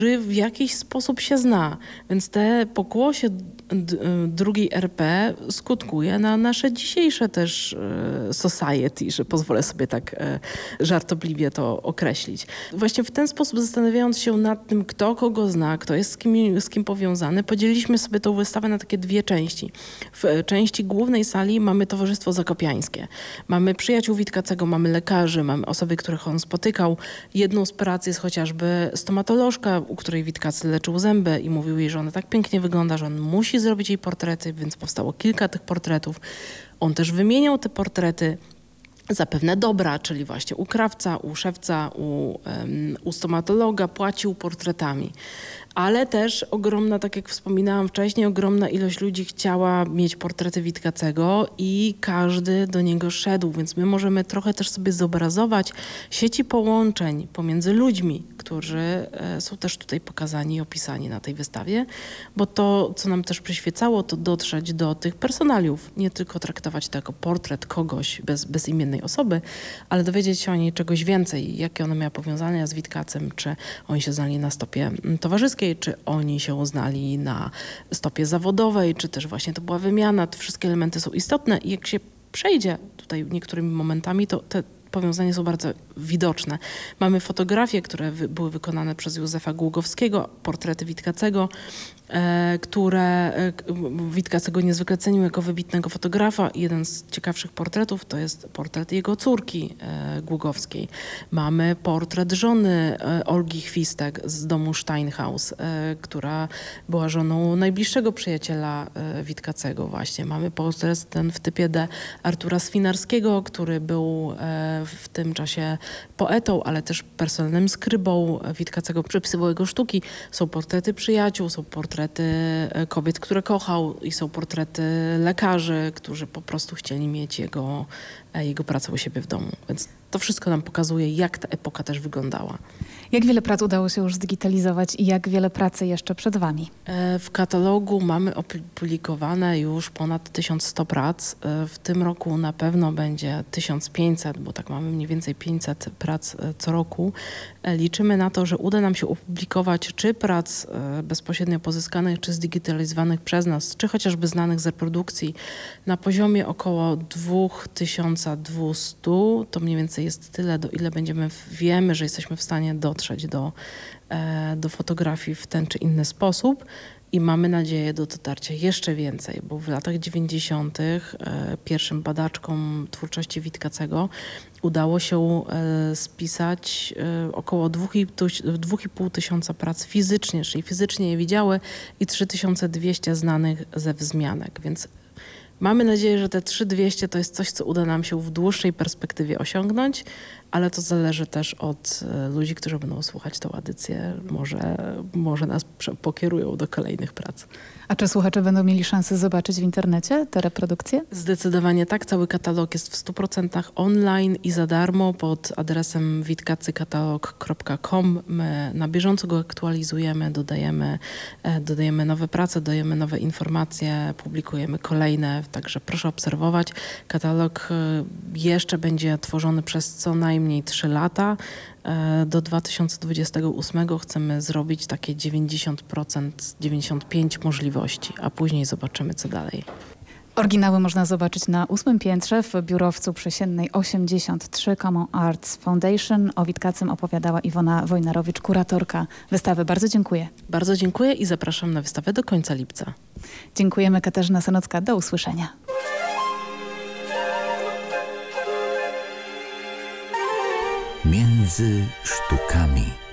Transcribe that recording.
w jakiś sposób się zna. Więc te pokłosie drugiej RP skutkuje na nasze dzisiejsze też society, że pozwolę sobie tak żartobliwie to określić. Właśnie w ten sposób, zastanawiając się nad tym, kto kogo zna, kto jest z kim powiązany, podzieliliśmy sobie tą wystawę na takie dwie części. W części głównej sali mamy Towarzystwo Zakopiańskie. Mamy przyjaciół Witkacego, mamy lekarzy, mamy osoby, których on spotykał. Jedną z prac jest chociażby stomatolożka, u której Witkacy leczył zęby i mówił jej, że ona tak pięknie wygląda, że on musi zrobić jej portrety, więc powstało kilka tych portretów. On też wymieniał te portrety za pewne dobra, czyli właśnie u krawca, u szewca, u stomatologa płacił portretami. Ale też ogromna, tak jak wspominałam wcześniej, ogromna ilość ludzi chciała mieć portrety Witkacego i każdy do niego szedł, więc my możemy trochę też sobie zobrazować sieci połączeń pomiędzy ludźmi, którzy są też tutaj pokazani i opisani na tej wystawie, bo to, co nam też przyświecało, to dotrzeć do tych personaliów, nie tylko traktować to jako portret kogoś bezimiennej osoby, ale dowiedzieć się o niej czegoś więcej, jakie ona miała powiązania z Witkacem, czy oni się znali na stopie towarzyskiej, czy oni się uznali na stopie zawodowej, czy też właśnie to była wymiana. Te wszystkie elementy są istotne i jak się przejdzie tutaj niektórymi momentami, to te powiązania są bardzo widoczne. Mamy fotografie, które były wykonane przez Józefa Głogowskiego, portrety Witkacego, które Witkacego niezwykle cenił jako wybitnego fotografa. Jeden z ciekawszych portretów to jest portret jego córki Głogowskiej. Mamy portret żony Olgi Chwistek z domu Steinhaus, która była żoną najbliższego przyjaciela Witkacego właśnie. Mamy portret ten w typie D Artura Swinarskiego, który był w tym czasie poetą, ale też personalnym skrybą Witkacego, przepisywał jego sztuki. Są portrety przyjaciół, są portrety kobiet, które kochał i są portrety lekarzy, którzy po prostu chcieli mieć jego pracę u siebie w domu. Więc to wszystko nam pokazuje, jak ta epoka też wyglądała. Jak wiele prac udało się już zdigitalizować i jak wiele pracy jeszcze przed wami? W katalogu mamy opublikowane już ponad 1100 prac. W tym roku na pewno będzie 1500, bo tak mamy mniej więcej 500 prac co roku. Liczymy na to, że uda nam się opublikować czy prac bezpośrednio pozyskanych, czy zdigitalizowanych przez nas, czy chociażby znanych z reprodukcji na poziomie około 2200. To mniej więcej jest tyle, do ile wiemy, że jesteśmy w stanie dotrzeć do fotografii w ten czy inny sposób i mamy nadzieję do dotarcia jeszcze więcej, bo w latach 90. Pierwszym badaczkom twórczości Witkacego udało się spisać około 2,5 tysiąca prac fizycznie, czyli fizycznie je widziały i 3200 znanych ze wzmianek, więc mamy nadzieję, że te 3200 to jest coś, co uda nam się w dłuższej perspektywie osiągnąć, ale to zależy też od ludzi, którzy będą słuchać tą audycję. Może nas pokierują do kolejnych prac. A czy słuchacze będą mieli szansę zobaczyć w internecie te reprodukcje? Zdecydowanie tak. Cały katalog jest w 100% online i za darmo pod adresem witkacykatalog.com. My na bieżąco go aktualizujemy, dodajemy nowe prace, dodajemy nowe informacje, publikujemy kolejne, także proszę obserwować. Katalog jeszcze będzie tworzony przez co najmniej 3 lata. Do 2028 chcemy zrobić takie 90%, 95% możliwości, a później zobaczymy, co dalej. Oryginały można zobaczyć na 8. piętrze w biurowcu przy Siennej 83 Common Arts Foundation. O Witkacym opowiadała Iwona Wojnarowicz, kuratorka wystawy. Bardzo dziękuję. Bardzo dziękuję i zapraszam na wystawę do końca lipca. Dziękujemy. Katarzyna Sanocka. Do usłyszenia. Między sztukami.